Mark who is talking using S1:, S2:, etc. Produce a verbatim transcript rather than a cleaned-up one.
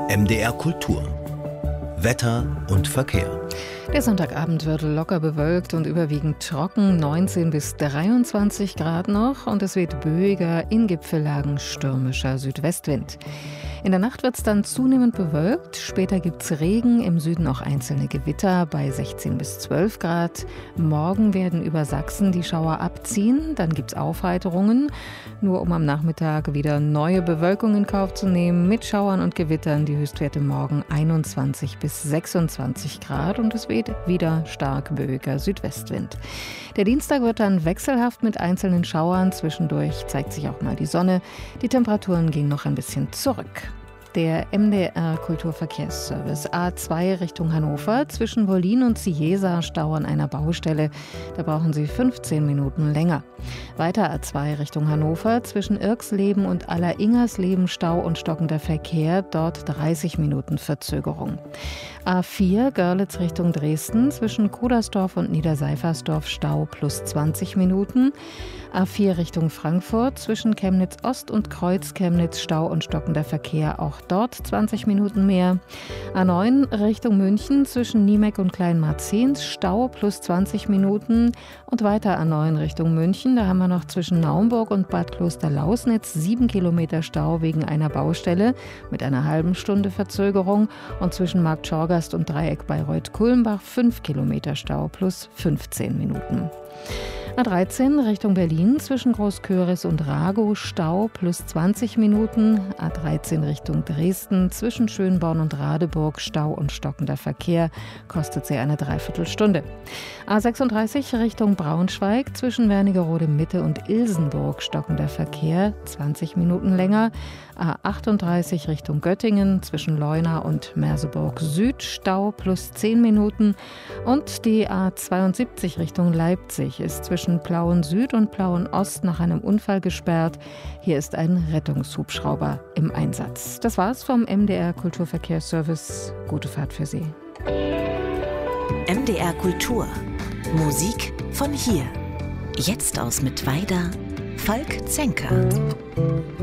S1: M D R Kultur. Wetter und Verkehr.
S2: Der Sonntagabend wird locker bewölkt und überwiegend trocken, neunzehn bis dreiundzwanzig Grad noch, und es weht böiger, in Gipfellagen stürmischer Südwestwind. In der Nacht wird es dann zunehmend bewölkt, später gibt es Regen, im Süden auch einzelne Gewitter bei sechzehn bis zwölf Grad. Morgen werden über Sachsen die Schauer abziehen, dann gibt es Aufheiterungen, nur um am Nachmittag wieder neue Bewölkung in Kauf zu nehmen, mit Schauern und Gewittern, die Höchstwerte morgen einundzwanzig bis sechsundzwanzig Grad, und es weht wieder stark böiger Südwestwind. Der Dienstag wird dann wechselhaft mit einzelnen Schauern, zwischendurch zeigt sich auch mal die Sonne. Die Temperaturen gehen noch ein bisschen zurück. Der M D R Kulturverkehrsservice A zwei Richtung Hannover, zwischen Wollin und Ciesa Stau an einer Baustelle. Da brauchen Sie fünfzehn Minuten länger. Weiter A zwei Richtung Hannover, zwischen Irksleben und Alleringersleben Stau und stockender Verkehr, dort dreißig Minuten Verzögerung. A vier Görlitz Richtung Dresden, zwischen Kudersdorf und Niederseifersdorf Stau plus zwanzig Minuten. A vier Richtung Frankfurt, zwischen Chemnitz Ost und Kreuz Chemnitz Stau und stockender Verkehr, auch dort zwanzig Minuten mehr. A neun Richtung München, zwischen Niemeck und Kleinmarzens Stau plus zwanzig Minuten. Und weiter A neun Richtung München, da haben wir noch zwischen Naumburg und Bad Klosterlausnitz sieben Kilometer Stau wegen einer Baustelle mit einer halben Stunde Verzögerung, und zwischen Marktschorgast und Dreieck Bayreuth-Kulmbach fünf Kilometer Stau plus fünfzehn Minuten. A dreizehn Richtung Berlin, zwischen Großköris und Ragow Stau plus zwanzig Minuten. A dreizehn Richtung Dresden, zwischen Schönborn und Radeburg Stau und stockender Verkehr, kostet sie eine Dreiviertelstunde. A sechsunddreißig Richtung Braunschweig, zwischen Wernigerode Mitte und Ilsenburg stockender Verkehr, zwanzig Minuten länger. A achtunddreißig Richtung Göttingen, zwischen Leuna und Merseburg Süd Stau plus zehn Minuten. Und die A zweiundsiebzig Richtung Leipzig ist zwischen Plauen Süd und Plauen Ost nach einem Unfall gesperrt. Hier ist ein Rettungshubschrauber im Einsatz. Das war's vom M D R Kulturverkehrsservice. Gute Fahrt für Sie.
S3: M D R Kultur. Musik von hier. Jetzt aus Mittweida, Falk Zenker.